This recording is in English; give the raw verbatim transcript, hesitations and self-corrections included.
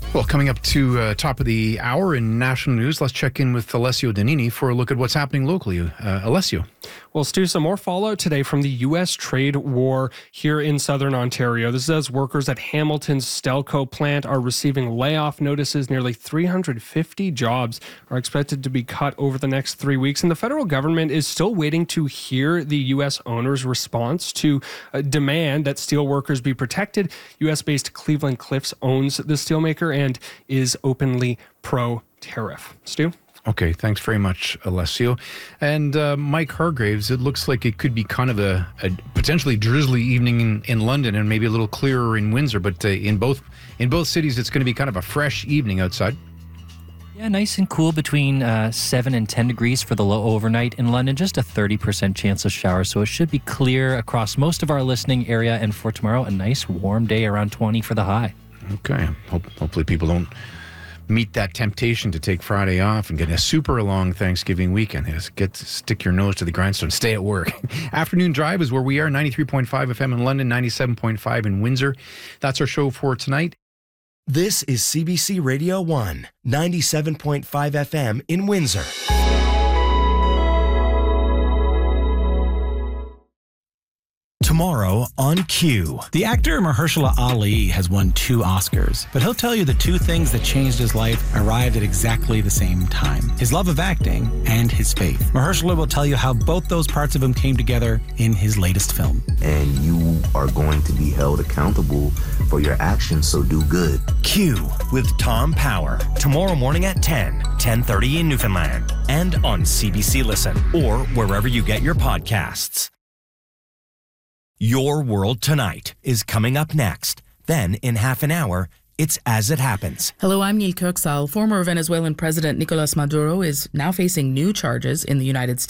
Well, coming up to uh, top of the hour in national news, let's check in with Alessio Danini for a look at what's happening locally. Uh, Alessio. Well, Stu, some more fallout today from the U S trade war here in southern Ontario. This is as workers at Hamilton's Stelco plant are receiving layoff notices. Nearly three hundred fifty jobs are expected to be cut over the next three weeks. And the federal government is still waiting to hear the U S owners' response to a demand that steel workers be protected. U S-based Cleveland Cliffs owns the steelmaker and is openly pro-tariff. Stu? Okay, thanks very much, Alessio. And uh, Mike Hargraves, it looks like it could be kind of a, a potentially drizzly evening in, in London and maybe a little clearer in Windsor, but uh, in both in both cities, it's going to be kind of a fresh evening outside. Yeah, nice and cool between uh, seven and ten degrees for the low overnight. In London, just a thirty percent chance of showers, so it should be clear across most of our listening area. And for tomorrow, a nice warm day around twenty for the high. Okay, Hope, hopefully people don't meet that temptation to take Friday off and get a super long Thanksgiving weekend. Just get stick your nose to the grindstone, stay at work. Afternoon Drive is where we are, ninety-three point five F M in London, ninety-seven point five in Windsor. That's our show for tonight. This is C B C Radio one, ninety-seven point five F M in Windsor. Tomorrow on Q. The actor Mahershala Ali has won two Oscars, but he'll tell you the two things that changed his life arrived at exactly the same time: his love of acting and his faith. Mahershala will tell you how both those parts of him came together in his latest film. And you are going to be held accountable for your actions, so do good. Q with Tom Power. Tomorrow morning at ten, ten thirty in Newfoundland. And on C B C Listen or wherever you get your podcasts. Your World Tonight is coming up next. Then, in half an hour, it's As It Happens. Hello, I'm Neil Kirksall. Former Venezuelan President Nicolas Maduro is now facing new charges in the United States.